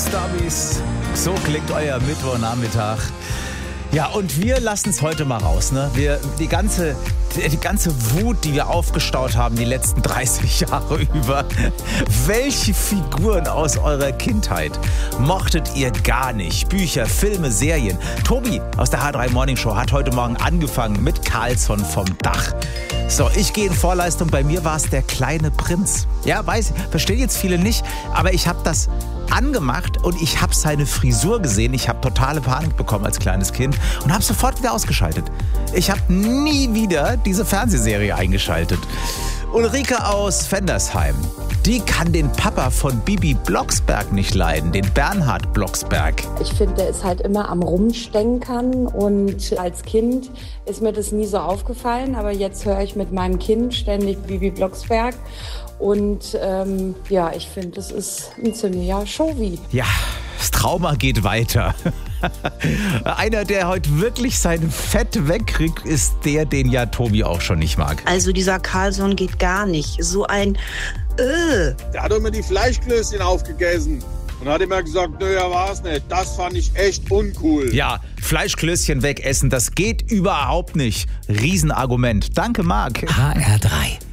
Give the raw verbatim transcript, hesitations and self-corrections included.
Stubbies. So klingt euer Mittwochnachmittag. Ja, und wir lassen es heute mal raus, ne? Wir, die ganze, die ganze Wut, die wir aufgestaut haben die letzten dreißig Jahre über. Welche Figuren aus eurer Kindheit mochtet ihr gar nicht? Bücher, Filme, Serien. Tobi aus der H drei Morning Show hat heute Morgen angefangen mit Carlsson vom Dach. So, ich gehe in Vorleistung. Bei mir war es der kleine Prinz. Ja, weiß, verstehen jetzt viele nicht, aber ich habe das angemacht und ich habe seine Frisur gesehen. Ich habe totale Panik bekommen als kleines Kind und habe sofort wieder ausgeschaltet. Ich habe nie wieder diese Fernsehserie eingeschaltet. Ulrike aus Vendersheim, die kann den Papa von Bibi Blocksberg nicht leiden, den Bernhard Blocksberg. Ich finde, der ist halt immer am Rumstenkern und als Kind ist mir das nie so aufgefallen, aber jetzt höre ich mit meinem Kind ständig Bibi Blocksberg und ähm, ja, ich finde, das ist ein ziemlicher Showy. Ja, das Trauma geht weiter. Einer, der heute wirklich sein Fett wegkriegt, ist der, den ja Tobi auch schon nicht mag. Also dieser Carlsson geht gar nicht. So ein äh. Der hat immer die Fleischklößchen aufgegessen. Und hat immer gesagt, nö, ja war's nicht. Das fand ich echt uncool. Ja, Fleischklößchen wegessen, das geht überhaupt nicht. Riesenargument. Danke, Marc. H R drei